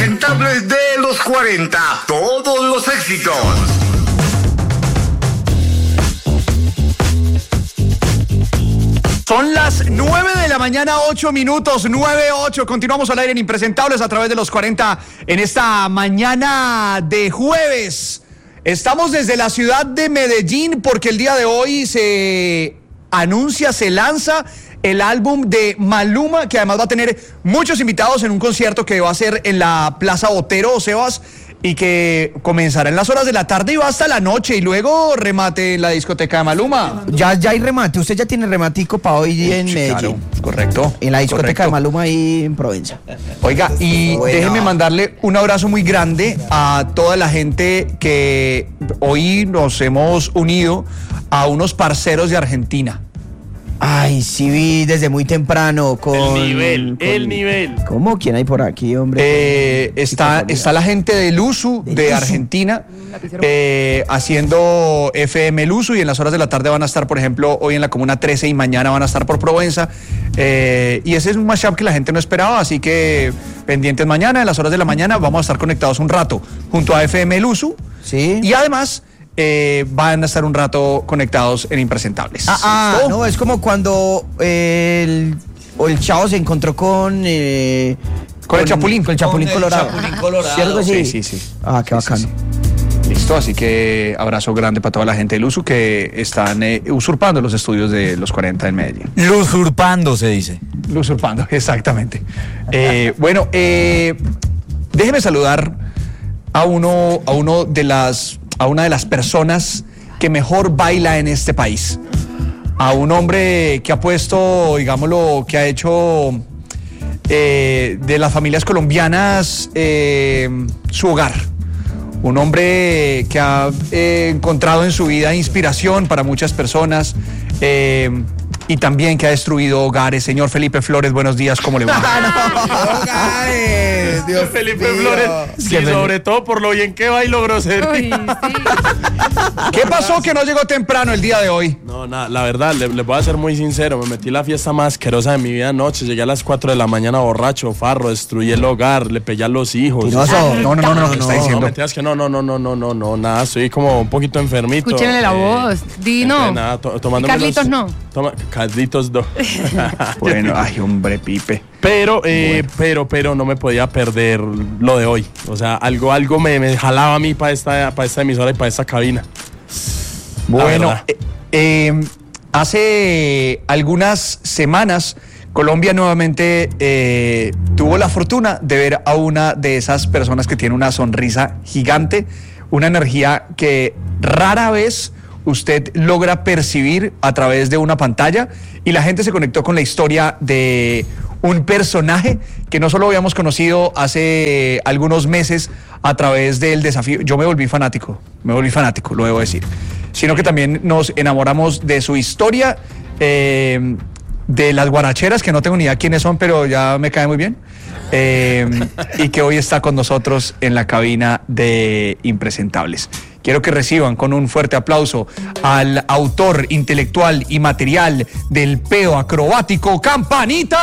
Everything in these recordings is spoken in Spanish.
impresentables de los 40. Todos los éxitos. Son las 9 de la mañana, 8 minutos, 9:08. Continuamos al aire en Impresentables a través de los 40 en esta mañana de jueves. Estamos desde la ciudad de Medellín porque el día de hoy se lanza el álbum de Maluma, que además va a tener muchos invitados en un concierto que va a ser en la Plaza Botero, Sebas, y que comenzará en las horas de la tarde y va hasta la noche, y luego remate en la discoteca de Maluma. Ya hay remate, usted ya tiene rematico para hoy en Medellín. Claro, correcto. En la discoteca de Maluma ahí en Provenza. Oiga, y bueno, déjeme mandarle un abrazo muy grande a toda la gente que hoy nos hemos unido a unos parceros de Argentina. Ay, sí vi desde muy temprano con... El nivel. ¿Cómo? ¿Quién hay por aquí, hombre? Está la gente de Luzu, de Argentina, haciendo FM Luzu, y en las horas de la tarde van a estar, por ejemplo, hoy en la Comuna 13 y mañana van a estar por Provenza. Y ese es un mashup que la gente no esperaba, así que pendientes mañana, en las horas de la mañana, vamos a estar conectados un rato junto a FM Luzu. Sí. Y además... van a estar un rato conectados en Impresentables. No, es como cuando el Chavo se encontró con el Chapulín. Con el Chapulín Colorado. ¿Cierto que sí? Sí. Ah, qué bacano. Sí. Listo, así que abrazo grande para toda la gente del Usu que están usurpando los estudios de los 40 en Medellín. Usurpando, se dice. Usurpando, exactamente. Bueno, déjeme saludar a una de las personas que mejor baila en este país. A un hombre que ha puesto, digámoslo, que ha hecho de las familias colombianas su hogar. Un hombre que ha encontrado en su vida inspiración para muchas personas y también que ha destruido hogares. Señor Felipe Flores, buenos días, ¿cómo le va? Hogares, Dios Felipe mío. Flores, sí, sobre todo por lo bien que bailo grosería. Uy, sí. ¿Qué pasó que no llegó temprano el día de hoy? No, nada, la verdad, les voy a ser muy sincero, me metí la fiesta más asquerosa de mi vida anoche, llegué a las 4 de la mañana borracho, farro, destruí el hogar, le pegué a los hijos. No, ¿qué está diciendo? No, mentiras que no, nada, estoy como un poquito enfermito. Escúchenle la voz, Dino. Nada, tomándome Carlitos no. Carlitos no. Bueno, ay, hombre, Pipe. Pero no me podía perder lo de hoy. O sea, algo me jalaba a mí para esta emisora y para esta cabina. Bueno, hace algunas semanas Colombia nuevamente tuvo la fortuna de ver a una de esas personas que tiene una sonrisa gigante, una energía que rara vez usted logra percibir a través de una pantalla, y la gente se conectó con la historia de un personaje que no solo habíamos conocido hace algunos meses a través del desafío. Yo me volví fanático, lo debo decir, sino que también nos enamoramos de su historia, de las guaracheras, que no tengo ni idea quiénes son, pero ya me cae muy bien, y que hoy está con nosotros en la cabina de Impresentables. Quiero que reciban con un fuerte aplauso al autor intelectual y material del peo acrobático, Campanita.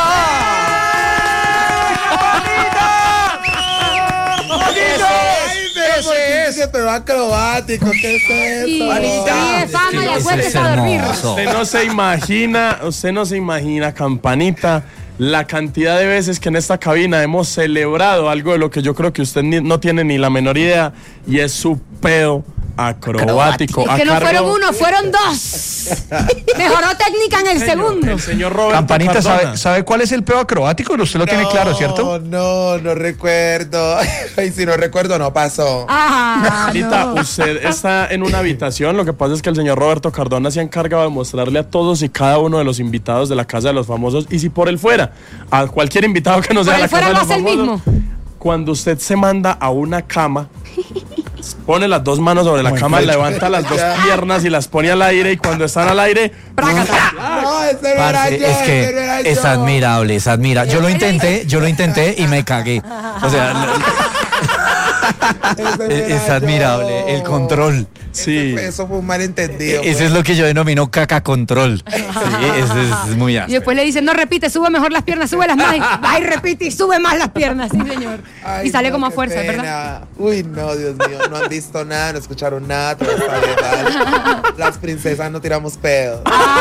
Ese pero acrobático, ¿qué es eso? Sí, fama y acuérdese a dormir. Usted no se imagina, Campanita, la cantidad de veces que en esta cabina hemos celebrado algo de lo que yo creo que usted no tiene ni la menor idea, y es su pedo acrobático. Es que no fueron uno, fueron dos. Mejoró técnica en el segundo. El señor Roberto Campanita, Cardona. ¿sabe cuál es el peo acrobático? Usted lo tiene claro, ¿cierto? No recuerdo. Ay, si no recuerdo, no pasó. Campanita, No. usted está en una habitación. Lo que pasa es que el señor Roberto Cardona se ha encargado de mostrarle a todos y cada uno de los invitados de la Casa de los Famosos, y si por él fuera, a cualquier invitado que no sea Por de la él fuera Casa de los más el Famosos, mismo. cuando usted se manda a una cama, pone las dos manos sobre la cama, levanta las dos piernas y las pone al aire, y cuando están al aire, No, ese no era Parce, yo, es ese que no era es yo. admirable, es admirable. Yo lo intenté y me cagué. O sea, Ese no es era admirable yo. el control. Sí. Eso fue un malentendido. Eso es lo que yo denomino caca control. Sí, eso es muy Y áspero. después le dicen, no repite, sube mejor las piernas, súbelas más. Va y repite y sube más las piernas, sí, señor. Ay, y sale no, como a qué fuerza, pena. ¿verdad? Uy, no, Dios mío, no han visto nada, no escucharon nada, todo está legal. Las princesas no tiramos pedos.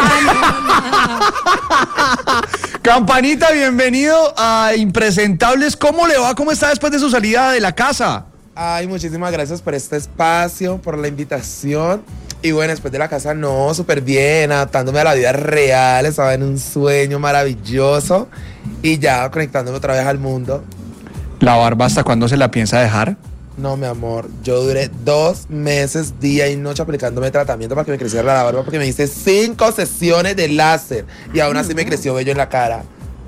Campanita, bienvenido a Impresentables. ¿Cómo le va? ¿Cómo está después de su salida de la casa? Ay, muchísimas gracias por este espacio, por la invitación. Y bueno, después de la casa, no, súper bien, adaptándome a la vida real, estaba en un sueño maravilloso y ya conectándome otra vez al mundo. ¿La barba hasta cuándo se la piensa dejar? No, mi amor, yo duré 2 meses, día y noche aplicándome tratamiento para que me creciera la barba porque me hice 5 sesiones de láser y aún así me creció vello en la cara.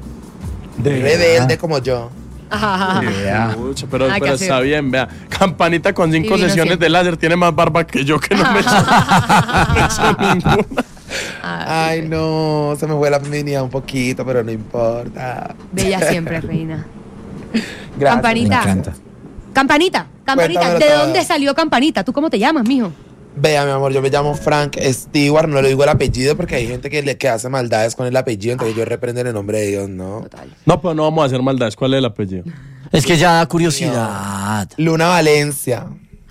Rebelde como yo. Vea. Mucho, pero Nada que está hacer. bien, vea. Campanita con 5 Divino sesiones siempre. de láser tiene más barba que yo, que no me he hecho ninguna. Ay, no, se me fue la feminidad un poquito, pero no importa. Bella siempre, reina. Gracias. Campanita. Me encanta. Campanita, Cuéntamelo ¿de todo. dónde salió Campanita? ¿Tú cómo te llamas, mijo? Vea, mi amor, yo me llamo Frank Stewart, no le digo el apellido porque hay gente que hace maldades con el apellido, entonces yo reprendo en el nombre de Dios, ¿no? Total. No, pero no vamos a hacer maldades. ¿Cuál es el apellido? Es que ya da curiosidad. Luna Valencia.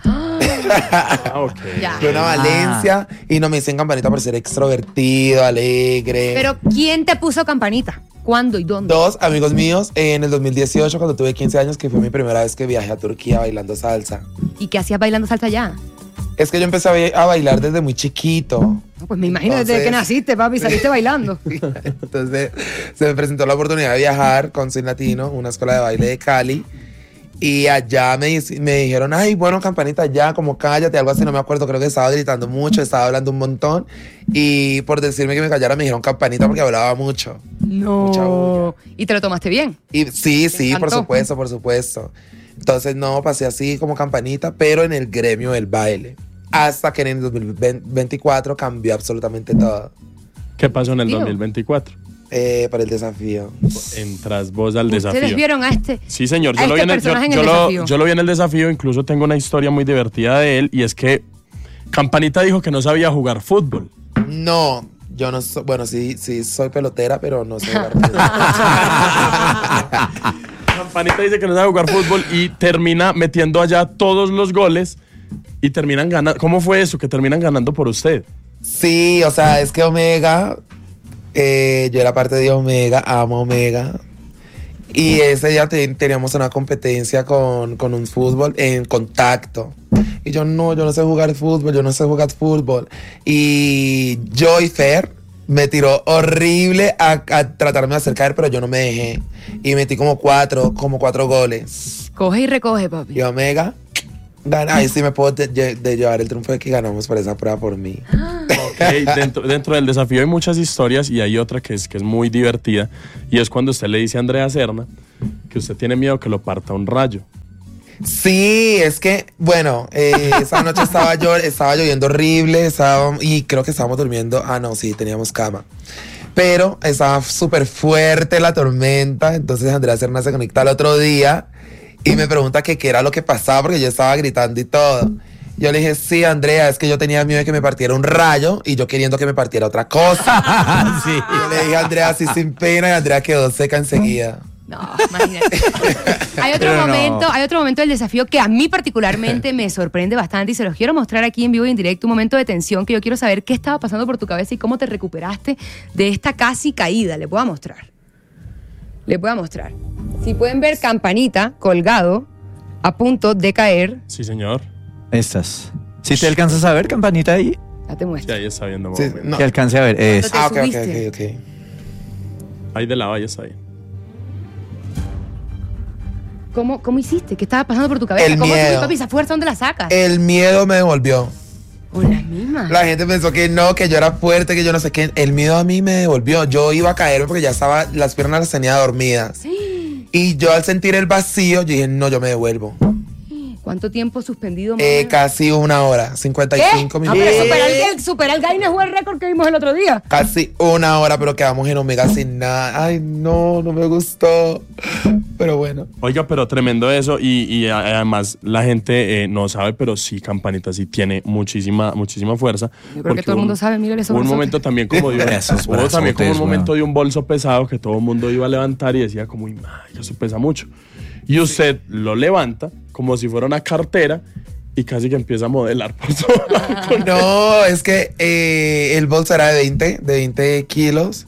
Ah, ok. Ya. Luna Valencia. Y no me dicen Campanita por ser extrovertido, alegre. Pero ¿quién te puso Campanita? ¿Cuándo y dónde? 2 amigos míos en el 2018, cuando tuve 15 años, que fue mi primera vez que viajé a Turquía bailando salsa. ¿Y qué hacías bailando salsa allá? Es que yo empecé a bailar desde muy chiquito. No, pues me imagino desde Entonces- que naciste, papi, saliste bailando. Entonces se me presentó la oportunidad de viajar con Soy Latino, una escuela de baile de Cali. Y allá me dijeron, ay, bueno, Campanita, ya, como cállate, algo así, no me acuerdo, creo que estaba gritando mucho, estaba hablando un montón. Y por decirme que me callara, me dijeron Campanita porque hablaba mucho. Mucha No. bulla. ¿Y te lo tomaste bien? Y sí, sí, por encantó? supuesto, por supuesto. Entonces, no, pasé así como Campanita, pero en el gremio del baile. Hasta que en el 2024 cambió absolutamente todo. ¿Qué pasó en el Tío. 2024? Para el desafío. Entras vos al ¿Ustedes desafío. vieron a este? Sí, señor. a Yo lo vi este en el, personaje en yo el lo- desafío? yo lo vi en el desafío. Incluso tengo una historia muy divertida de él. Y es que Campanita dijo que no sabía jugar fútbol. No, yo no soy, bueno, sí soy pelotera, pero no sé jugar fútbol. Campanita dice que no sabe jugar fútbol y termina metiendo allá todos los goles y terminan ganando. ¿Cómo fue eso? Que terminan ganando por usted. Sí, o sea, es que Omega, yo era parte de Omega, amo Omega. Y ese día teníamos una competencia con un fútbol en contacto. Y yo no sé jugar fútbol. Y Joy Fer me tiró horrible a tratarme de hacer caer, pero yo no me dejé. Y metí como cuatro goles. Coge y recoge, papi. Y Omega gana. Ahí sí me puedo de llevar el triunfo de que ganamos por esa prueba por mí. Ok, dentro del desafío hay muchas historias y hay otra que es muy divertida. Y es cuando usted le dice a Andrea Serna que usted tiene miedo que lo parta un rayo. Sí, es que, bueno, esa noche estaba lloviendo horrible, y creo que estábamos durmiendo. Ah, no, sí, teníamos cama. Pero estaba súper fuerte la tormenta, entonces Andrea Serna se conecta al otro día y me pregunta que qué era lo que pasaba porque yo estaba gritando y todo. Yo le dije, sí, Andrea, es que yo tenía miedo de que me partiera un rayo y yo queriendo que me partiera otra cosa. Sí. Yo le dije a Andrea así sin pena y Andrea quedó seca enseguida. No, imagínate. Hay Pero no. hay otro momento del desafío que a mí particularmente me sorprende bastante y se los quiero mostrar aquí en vivo y en directo, un momento de tensión que yo quiero saber qué estaba pasando por tu cabeza y cómo te recuperaste de esta casi caída. Les voy a mostrar. Si pueden ver Campanita colgado a punto de caer, Sí, señor. Estas. Si te alcanzas a ver, Campanita, ahí. ya te Sí, muestro. ahí está viendo. Sí, más o menos. no. Que alcance a ver. Es. Te Ah, ok. subiste. Ahí de lado, ahí está bien. ¿Cómo hiciste? ¿Qué estaba pasando por tu cabeza? El ¿Cómo miedo. subí, papi, esa fuerza dónde la sacas? El miedo me devolvió. Con las mismas. La gente pensó que no, que yo era fuerte, que yo no sé qué. El miedo a mí me devolvió. Yo iba a caerme porque ya estaba, las piernas las tenía dormidas. Y yo al sentir el vacío, yo dije, no, yo me devuelvo. ¿Cuánto tiempo suspendido? Casi 1 hora, 55 minutos. Pero supera el Guinness World Record que vimos el otro día. Casi 1 hora, pero quedamos en Omega sin nada. Ay, no me gustó. Pero bueno. Oiga, pero tremendo eso. Y además la gente no sabe, pero sí, Campanita sí tiene muchísima fuerza. Yo creo que todo el mundo sabe, mírale eso. Un momento también como de un momento de un bolso pesado que todo el mundo iba a levantar y decía como, eso pesa mucho. Y usted lo levanta como si fuera una cartera y casi que empieza a modelar por todo lado. No, es que el bolso era de 20 kilos.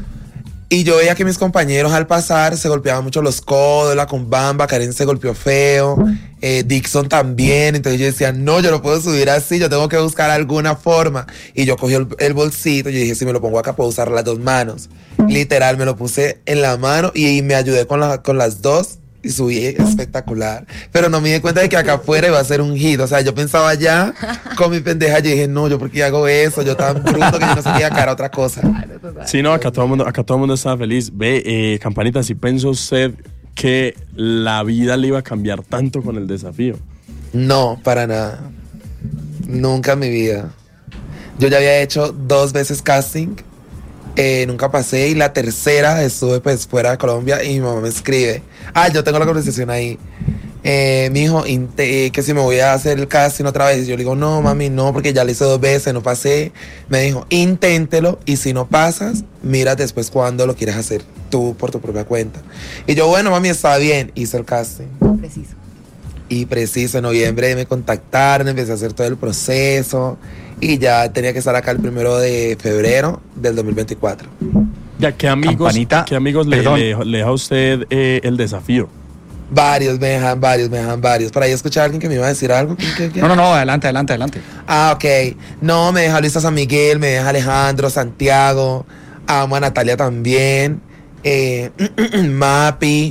Y yo veía que mis compañeros al pasar se golpeaban mucho los codos, la Cumbamba, Karen se golpeó feo, Dixon también. Entonces yo decía, no, yo no puedo subir así, yo tengo que buscar alguna forma. Y yo cogí el bolsito y yo dije, si me lo pongo acá puedo usar las 2 manos. Literal, me lo puse en la mano y me ayudé con las 2. Y subí espectacular. Pero no me di cuenta de que acá afuera iba a ser un hit. O sea, yo pensaba ya con mi pendeja. Yo dije, no, ¿yo por qué hago eso? Yo tan bruto que yo no sabía que era otra cosa. Sí, no, acá todo el mundo estaba feliz. Ve, Campanita, ¿sí pensó usted que la vida le iba a cambiar tanto con el desafío? No, para nada. Nunca en mi vida. Yo ya había hecho 2 veces casting. Nunca pasé y la tercera estuve pues fuera de Colombia y mi mamá me escribe. Yo tengo la conversación ahí. Mijo, que si me voy a hacer el casting otra vez. Yo le digo, no, mami, no, porque ya lo hice 2 veces, no pasé. Me dijo, inténtelo y si no pasas, mira después cuando lo quieres hacer tú por tu propia cuenta. Y yo, bueno, mami, está bien. Hice el casting. Preciso, en noviembre me contactaron, empecé a hacer todo el proceso. Y ya tenía que estar acá el 1 de febrero del 2024. Ya, ¿qué amigos le deja a usted el desafío? Varios me dejan varios. Para ahí escuchar a alguien que me iba a decir algo. ¿Qué? No, adelante. Ok. No, me deja Luisa San Miguel, me deja Alejandro, Santiago. Amo a Natalia también. Mapi,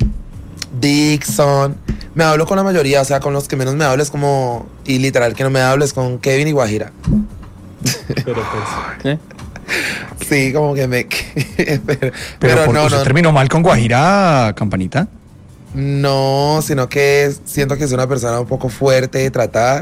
Dixon. Me hablo con la mayoría, o sea, con los que menos me hablo es como... Y literal que no me hablo es con Kevin y Guajira. Pero pues... Sí, como que me... pero no, ¿usted terminó mal con Guajira, Campanita? No, sino que siento que es una persona un poco fuerte de tratar.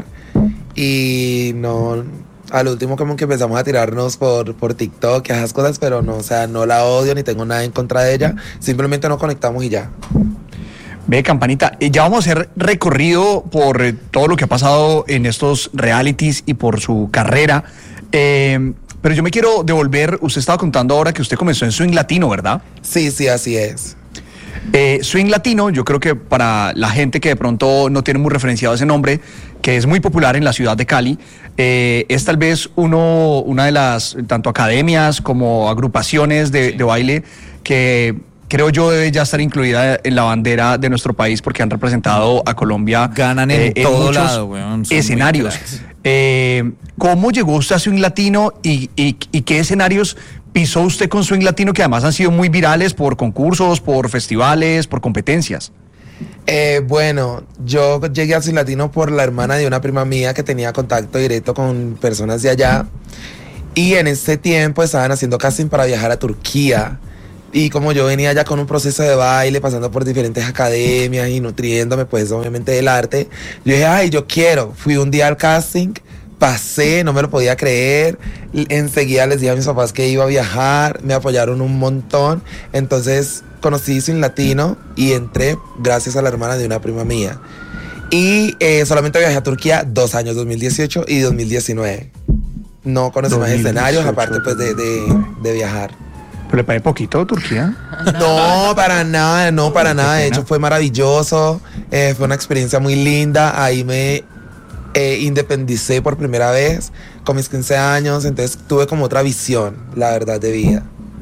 Y no... Al último como que empezamos a tirarnos por TikTok y esas cosas, pero no, o sea, no la odio ni tengo nada en contra de ella. Simplemente nos conectamos y ya. Ve, Campanita, ya vamos a hacer recorrido por todo lo que ha pasado en estos realities y por su carrera. Pero yo me quiero devolver, usted estaba contando ahora que usted comenzó en Swing Latino, ¿verdad? Sí, así es. Swing Latino, yo creo que para la gente que de pronto no tiene muy referenciado ese nombre, que es muy popular en la ciudad de Cali, es tal vez una de las tanto academias como agrupaciones de baile que creo yo debe ya estar incluida en la bandera de nuestro país porque han representado a Colombia. Ganan en todo muchos lado, weón, escenarios. ¿Cómo llegó usted a Swing Latino y qué escenarios pisó usted con Swing Latino que además han sido muy virales por concursos, por festivales, por competencias? Bueno, yo llegué a Swing Latino por la hermana de una prima mía que tenía contacto directo con personas de allá y en ese tiempo estaban haciendo casting para viajar a Turquía. Y como yo venía ya con un proceso de baile, pasando por diferentes academias y nutriéndome, pues obviamente del arte, yo dije, yo quiero. Fui un día al casting, pasé, no me lo podía creer. Enseguida les dije a mis papás que iba a viajar, me apoyaron un montón. Entonces conocí Swing Latino y entré gracias a la hermana de una prima mía. Y solamente viajé a Turquía 2 años, 2018 y 2019. No conocí más escenarios, aparte pues de viajar. ¿Pero le pagué poquito Turquía? No, para nada. De hecho, fue maravilloso. Fue una experiencia muy linda. Ahí me independicé por primera vez con mis 15 años. Entonces tuve como otra visión, la verdad, de vida.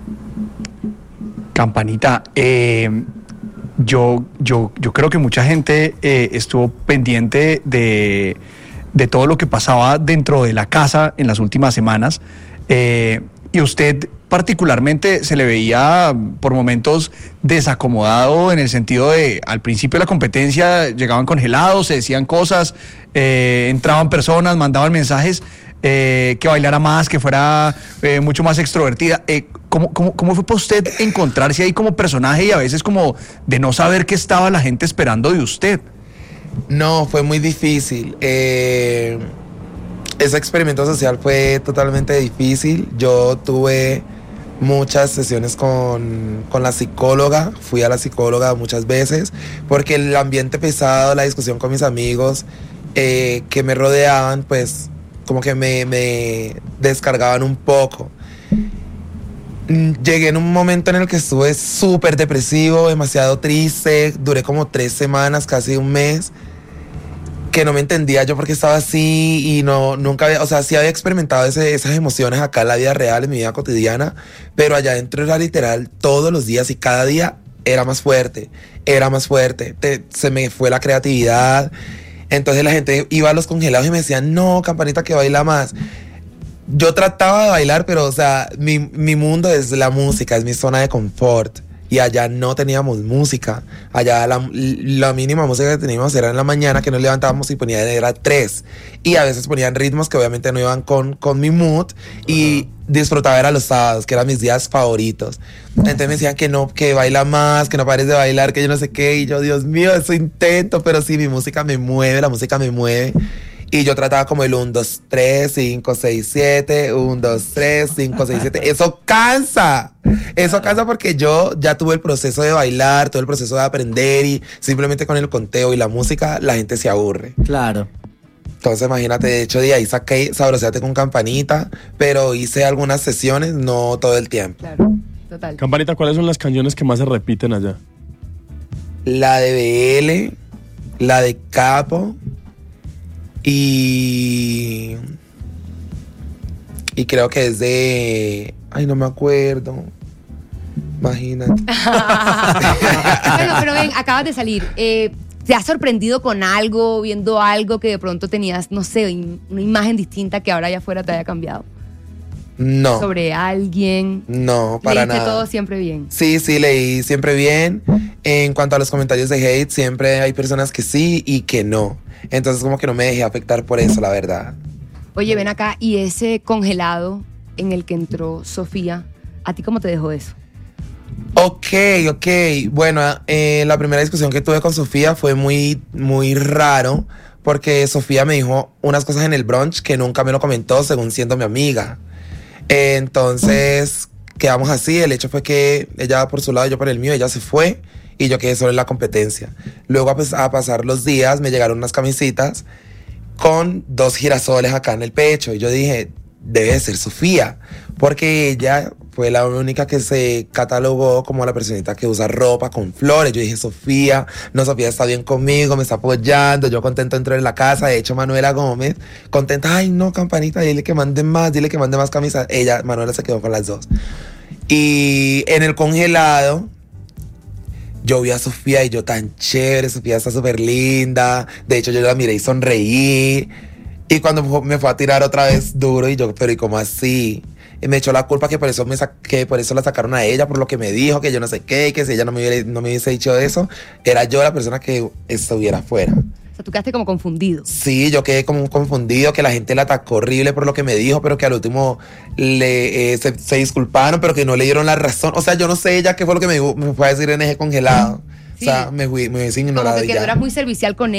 Campanita, yo creo que mucha gente estuvo pendiente de todo lo que pasaba dentro de la casa en las últimas semanas. Y usted particularmente se le veía por momentos desacomodado en el sentido de, al principio de la competencia llegaban congelados, se decían cosas, entraban personas, mandaban mensajes, que bailara más, que fuera mucho más extrovertida. ¿Cómo fue para usted encontrarse ahí como personaje y a veces como de no saber qué estaba la gente esperando de usted? No, fue muy difícil. Ese experimento social fue totalmente difícil. Yo tuve muchas sesiones con la psicóloga. Fui a la psicóloga muchas veces porque el ambiente pesado, la discusión con mis amigos que me rodeaban, pues como que me descargaban un poco. Llegué en un momento en el que estuve súper depresivo, demasiado triste. Duré como 3 semanas, casi un mes, que no me entendía yo por qué estaba así y nunca había, o sea, sí había experimentado esas emociones acá en la vida real, en mi vida cotidiana, pero allá adentro era literal todos los días y cada día era más fuerte, se me fue la creatividad. Entonces la gente iba a los congelados y me decían, no, Campanita, que baila más. Yo trataba de bailar, pero, o sea, mi mundo es la música, es mi zona de confort. Y allá no teníamos música. Allá la mínima música que teníamos era en la mañana, que nos levantábamos y ponían, era 3. Y a veces ponían ritmos que obviamente no iban con mi mood. Y disfrutaba era los sábados, que eran mis días favoritos. Entonces me decían que no, que baila más, que no pares de bailar, que yo no sé qué. Y yo, Dios mío, eso intento, pero sí, mi música me mueve, la música me mueve. Y yo trataba como el 1, 2, 3, 5, 6, 7, 1, 2, 3, 5, 6, 7. Eso cansa. Eso cansa porque yo ya tuve el proceso de bailar, todo el proceso de aprender y simplemente con el conteo y la música la gente se aburre. Claro. Entonces imagínate, de hecho de ahí saqué Sabroseate con Campanita, pero hice algunas sesiones, no todo el tiempo. Claro, total. Campanita, ¿cuáles son las canciones que más se repiten allá? La de BL, la de Capo y creo que es de... Ay, no me acuerdo. Imagínate. Bueno, pero ven, acabas de salir. ¿Te has sorprendido con algo, viendo algo que de pronto tenías, no sé, una imagen distinta que ahora allá afuera te haya cambiado? No. ¿Sobre alguien? No, para ¿Leíste nada. todo siempre bien? Sí, leí siempre bien. En cuanto a los comentarios de hate, siempre hay personas que sí y que no. Entonces como que no me dejé afectar por eso, la verdad. Oye, ven acá, y ese congelado en el que entró Sofía, ¿a ti cómo te dejó eso? Ok. Bueno, la primera discusión que tuve con Sofía fue muy, muy raro porque Sofía me dijo unas cosas en el brunch que nunca me lo comentó, según siendo mi amiga. Entonces quedamos así. El hecho fue que ella por su lado y yo por el mío, ella se fue y yo quedé solo en la competencia. Luego a pasar los días me llegaron unas camisitas con 2 girasoles acá en el pecho y yo dije, debe de ser Sofía, porque ella fue la única que se catalogó como la personita que usa ropa con flores. Yo dije, Sofía está bien conmigo, me está apoyando, yo contento dentro de la casa. De hecho, Manuela Gómez, contenta, ay no, Campanita, dile que mande más camisas. Manuela se quedó con las 2. Y en el congelado, yo vi a Sofía y yo tan chévere, Sofía está súper linda. De hecho, yo la miré y sonreí. Y cuando me fue a tirar otra vez duro, y yo, pero ¿y cómo así? Y me echó la culpa que por eso la sacaron a ella, por lo que me dijo, que yo no sé qué, que si ella no me hubiese dicho eso, era yo la persona que estuviera afuera. O sea, tú quedaste como confundido. Sí, yo quedé como confundido, que la gente la atacó horrible por lo que me dijo, pero que al último se disculparon, pero que no le dieron la razón. O sea, yo no sé ella qué fue lo que me fue a decir en ese congelado. Sí. O sea, me hubiese ignorado. Como que eras muy servicial con